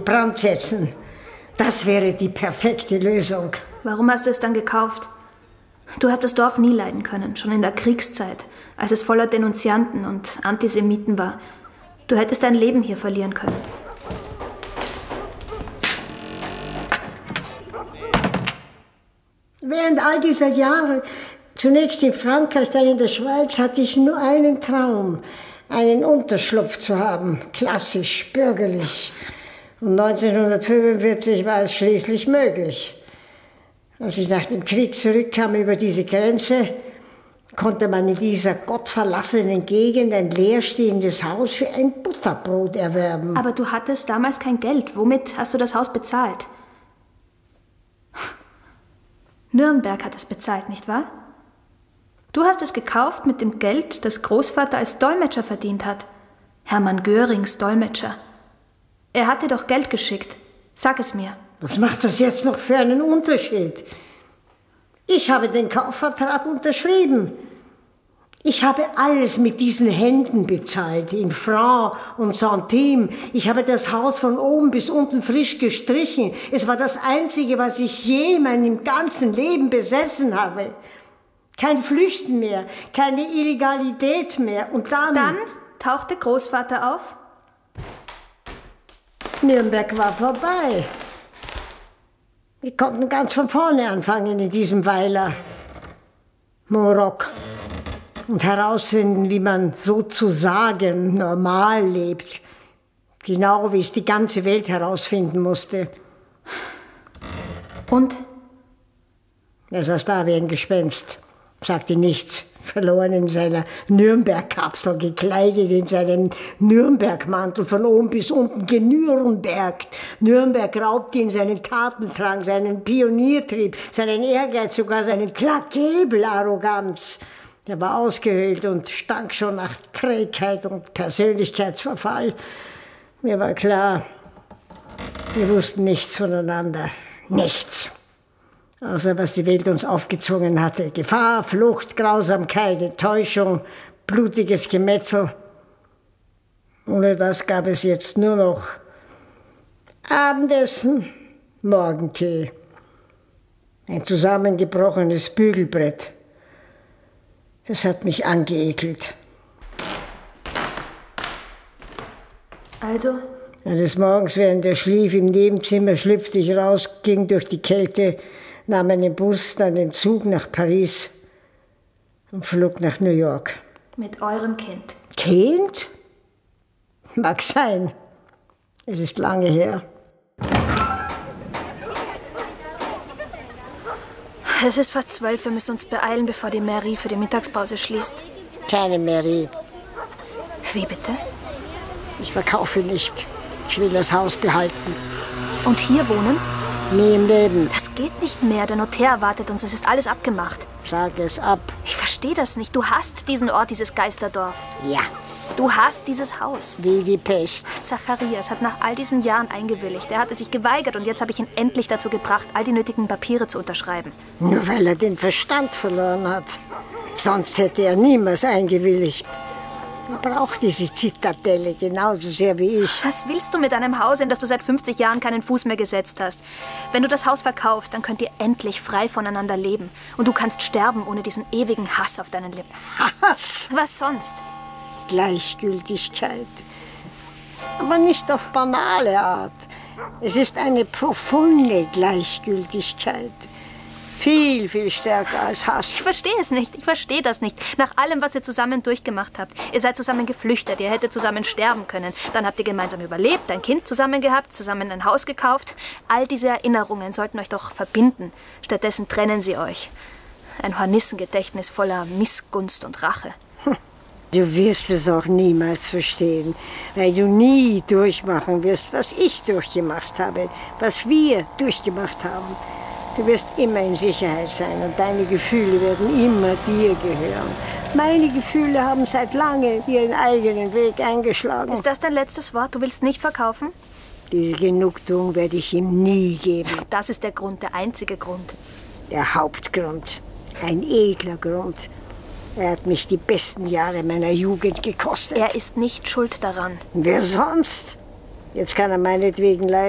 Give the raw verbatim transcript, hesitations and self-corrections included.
in Brand setzen. Das wäre die perfekte Lösung. Warum hast du es dann gekauft? Du hast das Dorf nie leiden können, schon in der Kriegszeit, als es voller Denunzianten und Antisemiten war. Du hättest dein Leben hier verlieren können. Während all dieser Jahre, zunächst in Frankreich, dann in der Schweiz, hatte ich nur einen Traum, einen Unterschlupf zu haben, klassisch, bürgerlich. Und neunzehnhundertfünfundvierzig war es schließlich möglich. Als ich nach dem Krieg zurückkam über diese Grenze, konnte man in dieser gottverlassenen Gegend ein leerstehendes Haus für ein Butterbrot erwerben. Aber du hattest damals kein Geld. Womit hast du das Haus bezahlt? Nürnberg hat es bezahlt, nicht wahr? Du hast es gekauft mit dem Geld, das Großvater als Dolmetscher verdient hat. Hermann Görings Dolmetscher. Er hat dir doch Geld geschickt. Sag es mir. Was macht das jetzt noch für einen Unterschied? Ich habe den Kaufvertrag unterschrieben. Ich habe alles mit diesen Händen bezahlt, in Francs und Centimes. Ich habe das Haus von oben bis unten frisch gestrichen. Es war das Einzige, was ich je in meinem ganzen Leben besessen habe. Kein Flüchten mehr, keine Illegalität mehr. Und dann... Dann tauchte Großvater auf? Nürnberg war vorbei. Wir konnten ganz von vorne anfangen in diesem Weiler. Montrock. Und herausfinden, wie man sozusagen normal lebt. Genau wie es die ganze Welt herausfinden musste. Und? Er saß da wie ein Gespenst, sagte nichts, verloren in seiner Nürnberg-Kapsel, gekleidet in seinen Nürnberg-Mantel, von oben bis unten genürnbergt. Nürnberg raubte ihm seinen Tatendrang, seinen Pioniertrieb, seinen Ehrgeiz, sogar seinen Clark-Gable-Arroganz. Er war ausgehöhlt und stank schon nach Trägheit und Persönlichkeitsverfall. Mir war klar, wir wussten nichts voneinander. Nichts. Außer was die Welt uns aufgezwungen hatte. Gefahr, Flucht, Grausamkeit, Enttäuschung, blutiges Gemetzel. Ohne das gab es jetzt nur noch Abendessen, Morgentee, ein zusammengebrochenes Bügelbrett. Das hat mich angeekelt. Also? Eines Morgens, während er schlief im Nebenzimmer, schlüpfte ich raus, ging durch die Kälte, nahm einen Bus, dann den Zug nach Paris und flog nach New York. Mit eurem Kind? Kind? Mag sein. Es ist lange her. Es ist fast zwölf, wir müssen uns beeilen, bevor die Mairie für die Mittagspause schließt. Keine Mairie. Wie bitte? Ich verkaufe nicht. Ich will das Haus behalten. Und hier wohnen? Nie im Leben. Das geht nicht mehr. Der Notar erwartet uns. Es ist alles abgemacht. Sag es ab. Ich verstehe das nicht. Du hasst diesen Ort, dieses Geisterdorf. Ja. Du hasst dieses Haus. Wie die Pest. Zacharias hat nach all diesen Jahren eingewilligt. Er hatte sich geweigert und jetzt habe ich ihn endlich dazu gebracht, all die nötigen Papiere zu unterschreiben. Nur weil er den Verstand verloren hat. Sonst hätte er niemals eingewilligt. Er braucht diese Zitadelle genauso sehr wie ich. Was willst du mit einem Haus, in das du seit fünfzig Jahren keinen Fuß mehr gesetzt hast? Wenn du das Haus verkaufst, dann könnt ihr endlich frei voneinander leben. Und du kannst sterben ohne diesen ewigen Hass auf deinen Lippen. Hass? Was sonst? Gleichgültigkeit. Aber nicht auf banale Art. Es ist eine profunde Gleichgültigkeit. Viel, viel stärker als Hass. Ich verstehe es nicht. Ich verstehe das nicht. Nach allem, was ihr zusammen durchgemacht habt. Ihr seid zusammen geflüchtet. Ihr hättet zusammen sterben können. Dann habt ihr gemeinsam überlebt, ein Kind zusammen gehabt, zusammen ein Haus gekauft. All diese Erinnerungen sollten euch doch verbinden. Stattdessen trennen sie euch. Ein Hornissengedächtnis voller Missgunst und Rache. Du wirst es auch niemals verstehen, weil du nie durchmachen wirst, was ich durchgemacht habe, was wir durchgemacht haben. Du wirst immer in Sicherheit sein und deine Gefühle werden immer dir gehören. Meine Gefühle haben seit langem ihren eigenen Weg eingeschlagen. Ist das dein letztes Wort? Du willst nicht verkaufen? Diese Genugtuung werde ich ihm nie geben. Das ist der Grund, der einzige Grund. Der Hauptgrund. Ein edler Grund. Er hat mich die besten Jahre meiner Jugend gekostet. Er ist nicht schuld daran. Wer sonst? Jetzt kann er meinetwegen leiden.